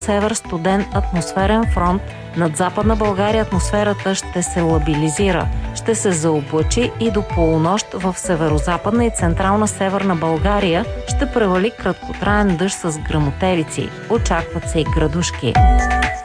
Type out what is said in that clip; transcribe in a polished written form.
север студен атмосферен фронт. Над Западна България атмосферата ще се лабилизира. Ще се заоблачи и до полунощ в северозападна и централна Северна България ще превали краткотраен дъжд с гръмотевици. Очакват се и градушки.